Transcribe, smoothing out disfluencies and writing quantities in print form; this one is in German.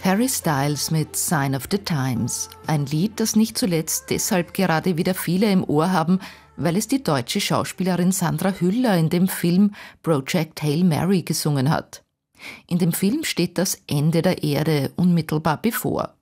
Harry Styles mit Sign of the Times. Ein Lied, das nicht zuletzt deshalb gerade wieder viele im Ohr haben, weil es die deutsche Schauspielerin Sandra Hüller in dem Film Project Hail Mary gesungen hat. In dem Film steht das Ende der Erde unmittelbar bevor.